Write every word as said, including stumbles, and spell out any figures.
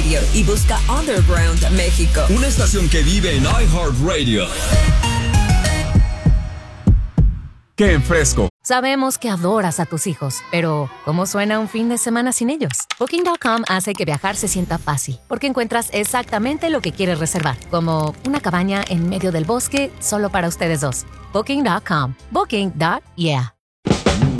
Radio y busca Underground México. Una estación que vive en iHeartRadio. ¡Qué fresco! Sabemos que adoras a tus hijos, pero ¿cómo suena un fin de semana sin ellos? Booking punto com hace que viajar se sienta fácil, porque encuentras exactamente lo que quieres reservar, como una cabaña en medio del bosque solo para ustedes dos. Booking punto com. Booking. Yeah.